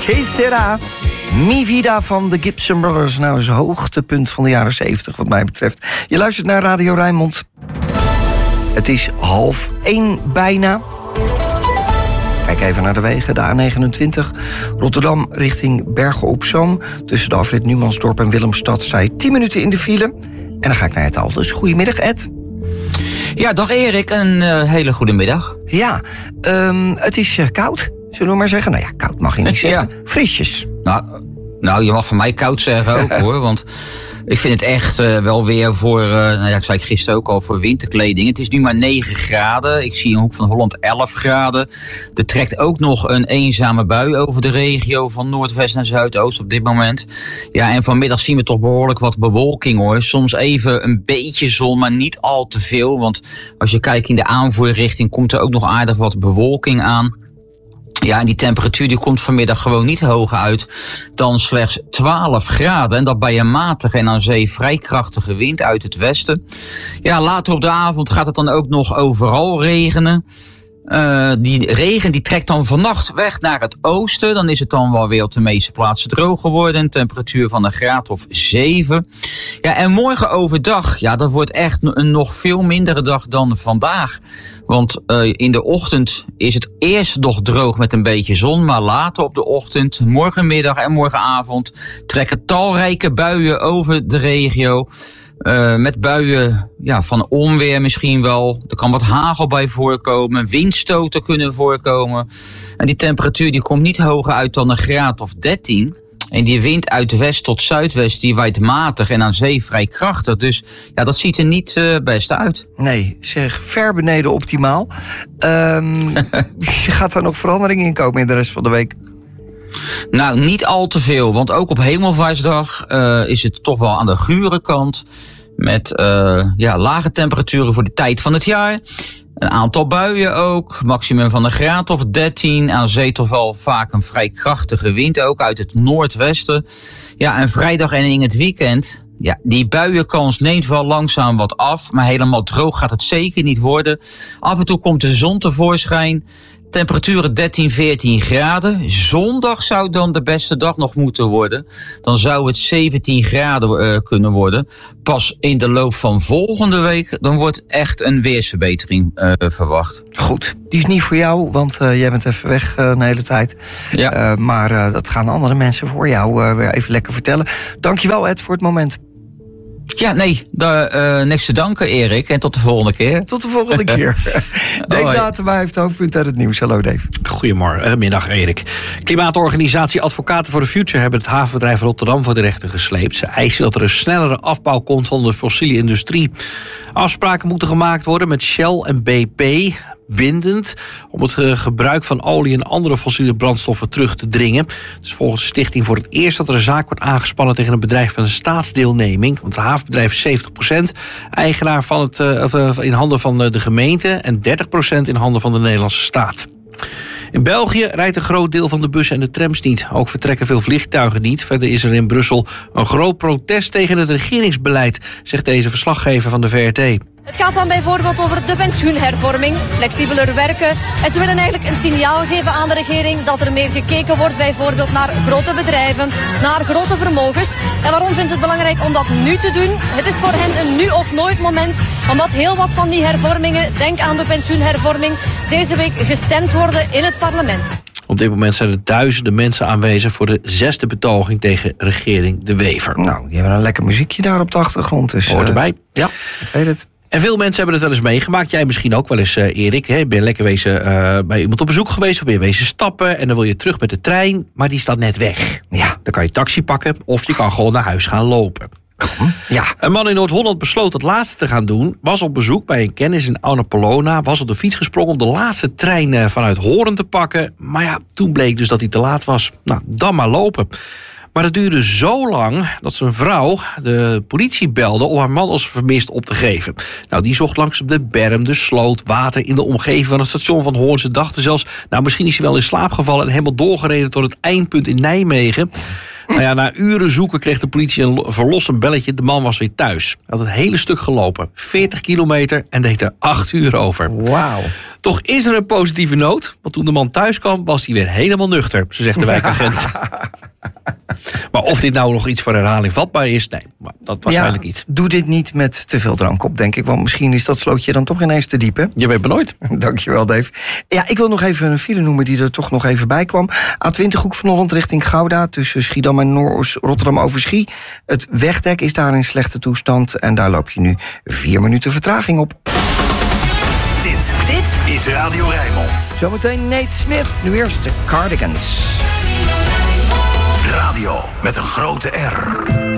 Que sera? Mi vida van de Gibson Brothers. Nou, is het hoogtepunt van de jaren 70 wat mij betreft. Je luistert naar Radio Rijnmond. Het is 12:30 bijna. Kijk even naar de wegen. De A29 Rotterdam richting Bergen op Zoom. Tussen de afrit Numansdorp en Willemstad sta je 10 minuten in de file. En dan ga ik naar het Aldus. Goedemiddag, Ed. Ja, dag Erik. Een hele goede middag. Ja, het is koud. Zullen we maar zeggen? Nou ja, koud mag je niet zeggen. Ja. Frisjes. Nou, je mag van mij koud zeggen ook hoor. Want ik vind het echt wel weer voor, ik zei gisteren ook al, voor winterkleding. Het is nu maar 9 graden. Ik zie in Hoek van Holland 11 graden. Er trekt ook nog een eenzame bui over de regio van noordwest naar zuidoost op dit moment. Ja, en vanmiddag zien we toch behoorlijk wat bewolking hoor. Soms even een beetje zon, maar niet al te veel. Want als je kijkt in de aanvoerrichting komt er ook nog aardig wat bewolking aan. Ja, en die temperatuur die komt vanmiddag gewoon niet hoger uit dan slechts 12 graden. En dat bij een matige en aan zee vrij krachtige wind uit het westen. Ja, later op de avond gaat het dan ook nog overal regenen. Die regen die trekt dan vannacht weg naar het oosten. Dan is het dan wel weer op de meeste plaatsen droog geworden. Een temperatuur van een graad of 7. Ja, en morgen overdag, ja, dat wordt echt een nog veel mindere dag dan vandaag. Want in de ochtend is het eerst nog droog met een beetje zon. Maar later op de ochtend, morgenmiddag en morgenavond trekken talrijke buien over de regio. Met buien van onweer misschien wel. Er kan wat hagel bij voorkomen. Windstoten kunnen voorkomen. En die temperatuur die komt niet hoger uit dan een graad of 13. En die wind uit west tot zuidwest die waait matig en aan zee vrij krachtig. Dus ja, dat ziet er niet best uit. Nee, zeg, ver beneden optimaal. Gaat er nog verandering in komen in de rest van de week? Nou, niet al te veel. Want ook op Hemelvaartsdag is het toch wel aan de gure kant. Met lage temperaturen voor de tijd van het jaar. Een aantal buien ook. Maximum van een graad of 13. Aan zee toch wel vaak een vrij krachtige wind. Ook uit het noordwesten. Ja, en vrijdag en in het weekend. Ja, die buienkans neemt wel langzaam wat af. Maar helemaal droog gaat het zeker niet worden. Af en toe komt de zon tevoorschijn. Temperaturen 13, 14 graden. Zondag zou dan de beste dag nog moeten worden. Dan zou het 17 graden kunnen worden. Pas in de loop van volgende week, dan wordt echt een weersverbetering verwacht. Goed, die is niet voor jou, want jij bent even weg een hele tijd. Ja. Maar dat gaan andere mensen voor jou weer even lekker vertellen. Dankjewel Ed voor het moment. Ja, nee, niks te danken, Erik. En tot de volgende keer. Tot de volgende keer. Dave Datema heeft hoofdpunt uit het nieuws. Hallo, Dave. Goedemiddag, Erik. Klimaatorganisatie Advocaten for the Future hebben het havenbedrijf Rotterdam voor de rechter gesleept. Ze eisen dat er een snellere afbouw komt van de fossiele industrie. Afspraken moeten gemaakt worden met Shell en BP, bindend, om het gebruik van olie en andere fossiele brandstoffen terug te dringen. Het is volgens de stichting voor het eerst dat er een zaak wordt aangespannen tegen een bedrijf met een staatsdeelneming. Want het havenbedrijf is 70% eigenaar van het in handen van de gemeente en 30% in handen van de Nederlandse staat. In België rijdt een groot deel van de bussen en de trams niet. Ook vertrekken veel vliegtuigen niet. Verder is er in Brussel een groot protest tegen het regeringsbeleid, zegt deze verslaggever van de VRT. Het gaat dan bijvoorbeeld over de pensioenhervorming, flexibeler werken. En ze willen eigenlijk een signaal geven aan de regering dat er meer gekeken wordt bijvoorbeeld naar grote bedrijven, naar grote vermogens. En waarom vindt ze het belangrijk om dat nu te doen? Het is voor hen een nu of nooit moment, omdat heel wat van die hervormingen, denk aan de pensioenhervorming, deze week gestemd worden in het parlement. Op dit moment zijn er duizenden mensen aanwezig voor de 6e betoging tegen regering De Wever. Nou, die hebben een lekker muziekje daar op de achtergrond. Dus, hoort erbij. Ja, ik weet het. En veel mensen hebben het wel eens meegemaakt. Jij misschien ook wel eens, Erik. Je bent lekker bij iemand op bezoek geweest, of ben je wezen stappen en dan wil je terug met de trein, maar die staat net weg. Ja, dan kan je taxi pakken of je kan gewoon naar huis gaan lopen. Ja. Een man in Noord-Holland besloot het laatste te gaan doen. Was op bezoek bij een kennis in Annapolona. Was op de fiets gesprongen om de laatste trein vanuit Hoorn te pakken. Maar ja, toen bleek dus dat hij te laat was. Nou, dan maar lopen. Maar het duurde zo lang dat zijn vrouw de politie belde om haar man als vermist op te geven. Nou, die zocht langs op de berm, de sloot, water in de omgeving van het station van Hoorn. Ze dachten zelfs, nou, misschien is hij wel in slaap gevallen en helemaal doorgereden tot het eindpunt in Nijmegen. Nou ja, na uren zoeken kreeg de politie een verlossend belletje. De man was weer thuis. Hij had het hele stuk gelopen. 40 kilometer en deed er 8 uur over. Wauw. Toch is er een positieve noot. Want toen de man thuis kwam, was hij weer helemaal nuchter. Zo zegt de wijkagent. Maar of dit nou nog iets voor herhaling vatbaar is, nee. Maar dat waarschijnlijk niet. Doe dit niet met te veel drank op, denk ik. Want misschien is dat slootje dan toch ineens te diep, hè? Je weet maar nooit. Dankjewel, Dave. Ja, ik wil nog even een file noemen die er toch nog even bij kwam. A20 Hoek van Holland richting Gouda. Tussen Schiedam en Rotterdam over Schie. Het wegdek is daar in slechte toestand. En daar loop je nu 4 minuten vertraging op. Dit is Radio Rijnmond. Zometeen Nate Smith. Nu eerst de Cardigans. Radio met een grote R.